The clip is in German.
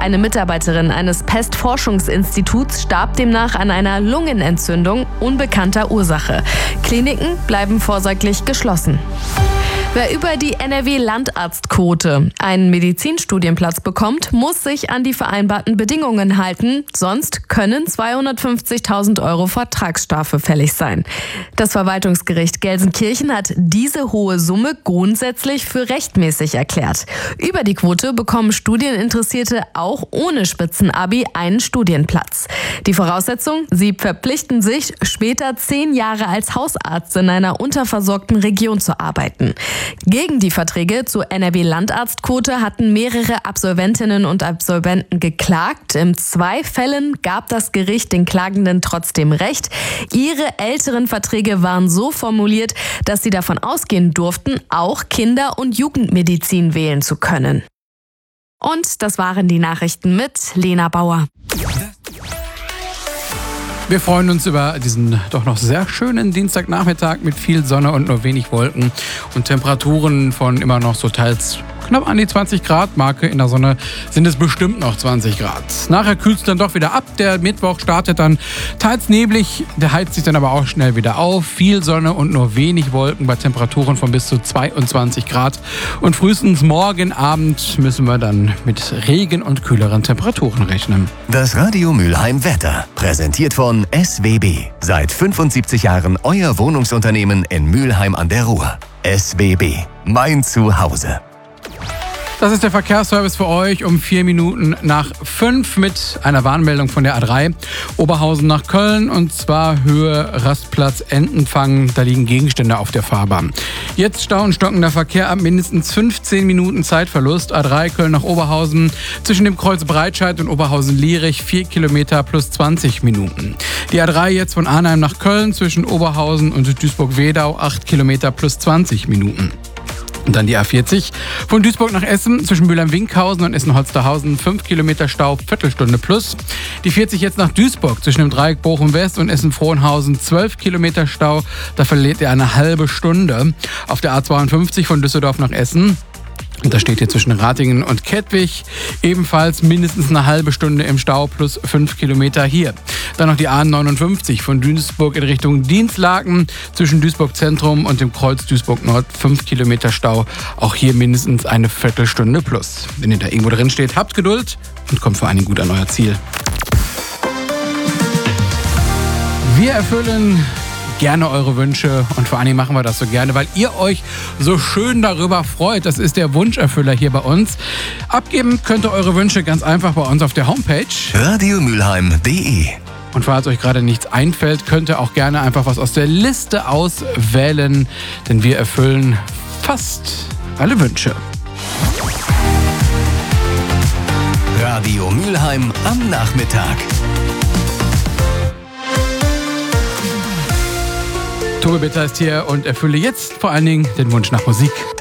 Eine Mitarbeiterin eines Pestforschungsinstituts starb demnach an einer Lungenentzündung unbekannter Ursache. Kliniken bleiben vorsorglich geschlossen. Wer über die NRW-Landarztquote einen Medizinstudienplatz bekommt, muss sich an die vereinbarten Bedingungen halten, sonst können 250.000 € Vertragsstrafe fällig sein. Das Verwaltungsgericht Gelsenkirchen hat diese hohe Summe grundsätzlich für rechtmäßig erklärt. Über die Quote bekommen Studieninteressierte auch ohne Spitzenabi einen Studienplatz. Die Voraussetzung: Sie verpflichten sich, später 10 Jahre als Hausarzt in einer unterversorgten Region zu arbeiten. Gegen die Verträge zur NRW-Landarztquote hatten mehrere Absolventinnen und Absolventen geklagt. In 2 Fällen gab das Gericht den Klagenden trotzdem recht. Ihre älteren Verträge waren so formuliert, dass sie davon ausgehen durften, auch Kinder- und Jugendmedizin wählen zu können. Und das waren die Nachrichten mit Lena Bauer. Wir freuen uns über diesen doch noch sehr schönen Dienstagnachmittag mit viel Sonne und nur wenig Wolken und Temperaturen von immer noch so teils knapp an die 20 Grad Marke. In der Sonne sind es bestimmt noch 20 Grad. Nachher kühlt es dann doch wieder ab. Der Mittwoch startet dann teils neblig, der heizt sich dann aber auch schnell wieder auf. Viel Sonne und nur wenig Wolken bei Temperaturen von bis zu 22 Grad. Und frühestens morgen Abend müssen wir dann mit Regen und kühleren Temperaturen rechnen. Das Radio Mülheim Wetter, präsentiert von SWB. Seit 75 Jahren euer Wohnungsunternehmen in Mülheim an der Ruhr. SWB, mein Zuhause. Das ist der Verkehrsservice für euch um 4 Minuten nach 5 mit einer Warnmeldung von der A3. Oberhausen nach Köln und zwar Höhe Rastplatz Entenfang. Da liegen Gegenstände auf der Fahrbahn. Jetzt Stau und stockender Verkehr ab mindestens 15 Minuten Zeitverlust. A3 Köln nach Oberhausen zwischen dem Kreuz Breitscheid und Oberhausen-Lierich 4 Kilometer plus 20 Minuten. Die A3 jetzt von Arnheim nach Köln zwischen Oberhausen und Duisburg-Wedau 8 Kilometer plus 20 Minuten. Und dann die A40 von Duisburg nach Essen zwischen Mülheim-Winkhausen und Essen-Holsterhausen 5 Kilometer Stau, Viertelstunde plus. Die 40 jetzt nach Duisburg zwischen dem Dreieck Bochum-West und Essen-Frohnhausen 12 Kilometer Stau, da verliert ihr eine halbe Stunde. Auf der A52 von Düsseldorf nach Essen. Und da steht hier zwischen Ratingen und Kettwig ebenfalls mindestens eine halbe Stunde im Stau plus 5 Kilometer hier. Dann noch die A59 von Duisburg in Richtung Dinslaken zwischen Duisburg Zentrum und dem Kreuz Duisburg Nord 5 Kilometer Stau. Auch hier mindestens eine Viertelstunde plus. Wenn ihr da irgendwo drin steht, habt Geduld und kommt vor allen Dingen gut an euer Ziel. Wir erfüllen gerne eure Wünsche und vor allen Dingen machen wir das so gerne, weil ihr euch so schön darüber freut. Das ist der Wunscherfüller hier bei uns. Abgeben könnt ihr eure Wünsche ganz einfach bei uns auf der Homepage radiomülheim.de. Und falls euch gerade nichts einfällt, könnt ihr auch gerne einfach was aus der Liste auswählen, denn wir erfüllen fast alle Wünsche. Radio Mülheim am Nachmittag. Tobi Bitter ist hier und erfülle jetzt vor allen Dingen den Wunsch nach Musik.